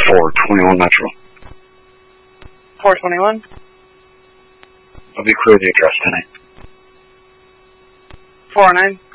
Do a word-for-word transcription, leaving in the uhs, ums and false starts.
four twenty-one Metro. four twenty-one? I'll be clear the address tonight. four oh nine?